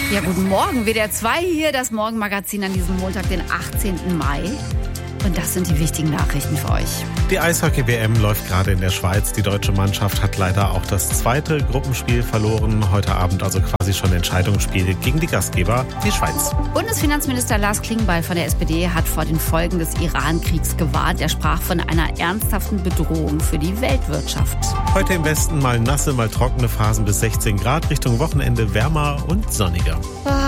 Ja, guten Morgen. WDR 2 hier, das Morgenmagazin an diesem Montag, den 18. Mai. Und das sind die wichtigen Nachrichten für euch. Die Eishockey-WM läuft gerade in der Schweiz. Die deutsche Mannschaft hat leider auch das zweite Gruppenspiel verloren. Heute Abend also quasi schon Entscheidungsspiel gegen die Gastgeber, die Schweiz. Bundesfinanzminister Lars Klingbeil von der SPD hat vor den Folgen des Iran-Kriegs gewarnt. Er sprach von einer ernsthaften Bedrohung für die Weltwirtschaft. Heute im Westen mal nasse, mal trockene Phasen bis 16 Grad. Richtung Wochenende wärmer und sonniger.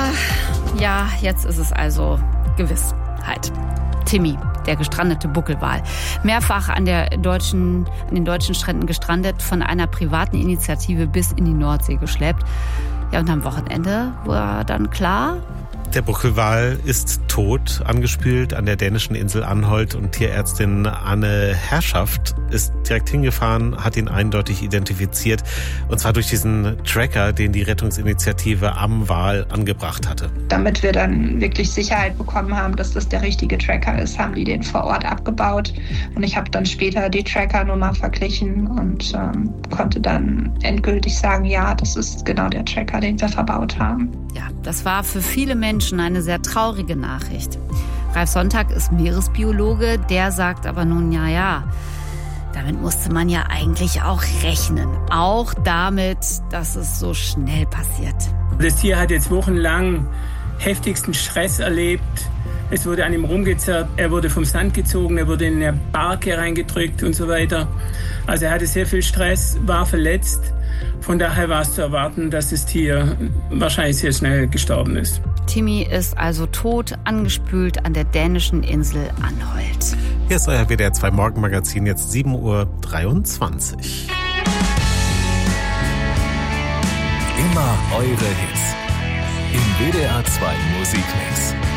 Ja, jetzt ist es also Gewissheit. Timmy, der gestrandete Buckelwal, mehrfach an den deutschen Stränden gestrandet, von einer privaten Initiative bis in die Nordsee geschleppt. Ja, und am Wochenende war dann klar: Der Buckelwal ist tot, angespült an der dänischen Insel Anholt, und Tierärztin Anne Herrschaft ist direkt hingefahren, hat ihn eindeutig identifiziert, und zwar durch diesen Tracker, den die Rettungsinitiative am Wal angebracht hatte. Damit wir dann wirklich Sicherheit bekommen haben, dass das der richtige Tracker ist, haben die den vor Ort abgebaut, und ich habe dann später die Trackernummer verglichen und konnte dann endgültig sagen, ja, das ist genau der Tracker, den wir verbaut haben. Ja, das war für viele Menschen eine sehr traurige Nachricht. Ralf Sonntag ist Meeresbiologe, der sagt aber nun, ja, damit musste man ja eigentlich auch rechnen. Auch damit, dass es so schnell passiert. Das Tier hat jetzt wochenlang heftigsten Stress erlebt. Es wurde an ihm rumgezerrt, er wurde vom Sand gezogen, er wurde in eine Barke reingedrückt und so weiter. Also er hatte sehr viel Stress, war verletzt. Von daher war es zu erwarten, dass das Tier wahrscheinlich sehr schnell gestorben ist. Timmy ist also tot, angespült an der dänischen Insel Anholt. Hier ist euer WDR 2 Morgenmagazin, jetzt 7:23 Uhr. Immer eure Hits im WDR 2 Musikmix.